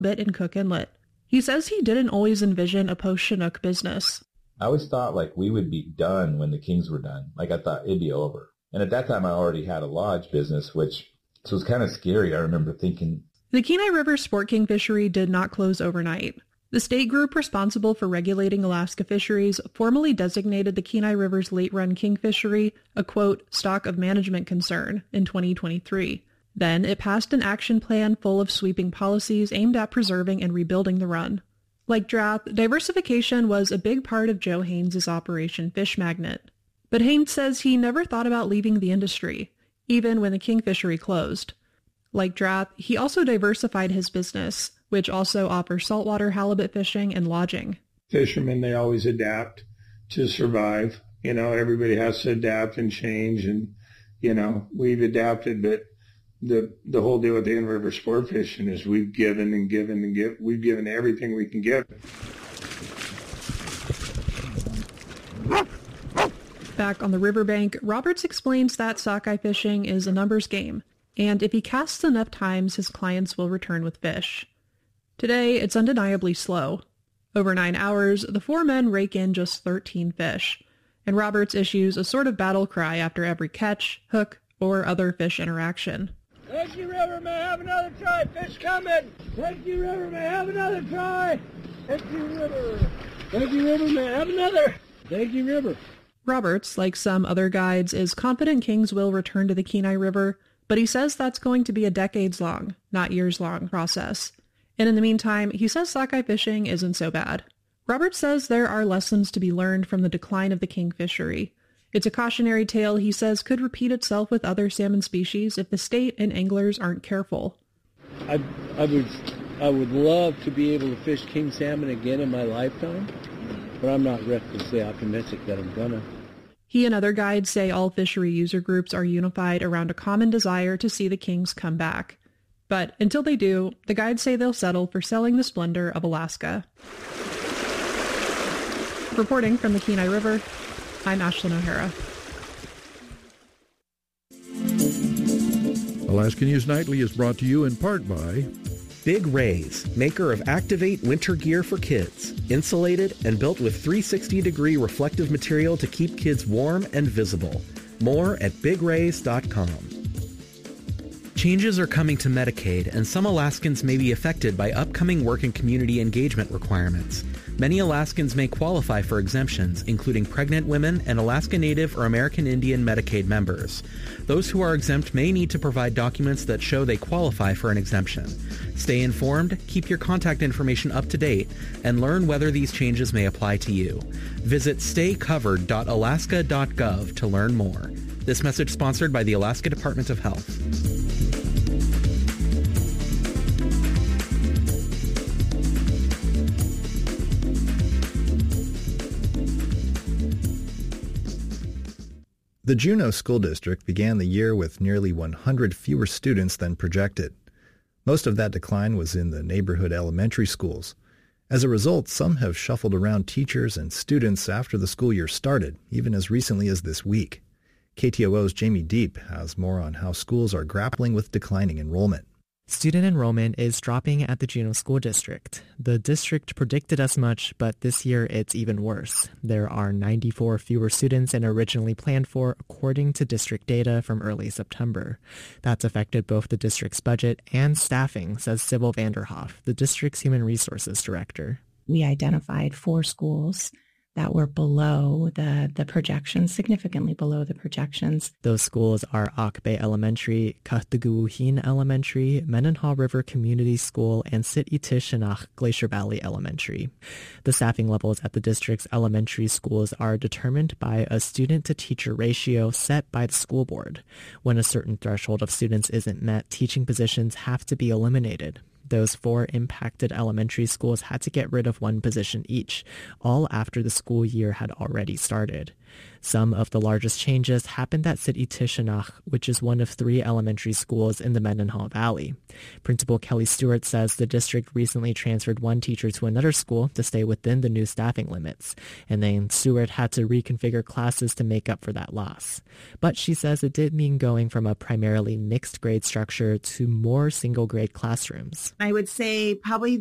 bit in Cook Inlet. He says he didn't always envision a post-Chinook business. I always thought we would be done when the Kings were done. I thought it'd be over. And at that time I already had a lodge business, so it was kind of scary. I remember thinking. The Kenai River Sport King fishery did not close overnight. The state group responsible for regulating Alaska fisheries formally designated the Kenai River's late-run king fishery a, quote, stock of management concern in 2023. Then it passed an action plan full of sweeping policies aimed at preserving and rebuilding the run. Like Drath, diversification was a big part of Joe Haynes' Operation Fish Magnet. But Haynes says he never thought about leaving the industry, even when the king fishery closed. Like Drath, he also diversified his business, which also offers saltwater halibut fishing and lodging. Fishermen, they always adapt to survive. Everybody has to adapt and change, and, we've adapted, but the whole deal with the in-river sport fishing is we've given and given and given. We've given everything we can give. Back on the riverbank, Roberts explains that sockeye fishing is a numbers game, and if he casts enough times, his clients will return with fish. Today, it's undeniably slow. Over 9 hours, the 4 men rake in just 13 fish, and Roberts issues a sort of battle cry after every catch, hook, or other fish interaction. Thank you, River, may I have another try? Fish coming! Thank you, River, may I have another try? Thank you, River. Thank you, River, may I have another? Thank you, River. Roberts, like some other guides, is confident kings will return to the Kenai River, but he says that's going to be a decades-long, not years-long process. And in the meantime, he says sockeye fishing isn't so bad. Roberts says there are lessons to be learned from the decline of the king fishery. It's a cautionary tale he says could repeat itself with other salmon species if the state and anglers aren't careful. I would love to be able to fish king salmon again in my lifetime, but I'm not recklessly optimistic that I'm gonna. He and other guides say all fishery user groups are unified around a common desire to see the kings come back. But until they do, the guides say they'll settle for selling the splendor of Alaska. Reporting from the Kenai River, I'm Ashlyn O'Hara. Alaska News Nightly is brought to you in part by Big Rays, maker of Activate winter gear for kids. Insulated and built with 360-degree reflective material to keep kids warm and visible. More at bigrays.com. Changes are coming to Medicaid, and some Alaskans may be affected by upcoming work and community engagement requirements. Many Alaskans may qualify for exemptions, including pregnant women and Alaska Native or American Indian Medicaid members. Those who are exempt may need to provide documents that show they qualify for an exemption. Stay informed, keep your contact information up to date, and learn whether these changes may apply to you. Visit staycovered.alaska.gov to learn more. This message sponsored by the Alaska Department of Health. The Juneau School District began the year with nearly 100 fewer students than projected. Most of that decline was in the neighborhood elementary schools. As a result, some have shuffled around teachers and students after the school year started, even as recently as this week. KTOO's Jamie Deep has more on how schools are grappling with declining enrollment. Student enrollment is dropping at the Juneau School District. The district predicted as much, but this year it's even worse. There are 94 fewer students than originally planned for, according to district data from early September. That's affected both the district's budget and staffing, says Sybil Vanderhoff, the district's human resources director. We identified 4 schools that were below the projections, significantly below the projections. Those schools are Ak Bay Elementary, Kahtuguhin Elementary, Mendenhall River Community School, and Sit Itishinach Glacier Valley Elementary. The staffing levels at the district's elementary schools are determined by a student-to-teacher ratio set by the school board. When a certain threshold of students isn't met, teaching positions have to be eliminated. Those 4 impacted elementary schools had to get rid of 1 position each, all after the school year had already started. Some of the largest changes happened at Sit Itishanach, which is one of 3 elementary schools in the Mendenhall Valley. Principal Kelly Stewart says the district recently transferred 1 teacher to another school to stay within the new staffing limits, and then Stewart had to reconfigure classes to make up for that loss. But she says it did mean going from a primarily mixed grade structure to more single grade classrooms. I would say probably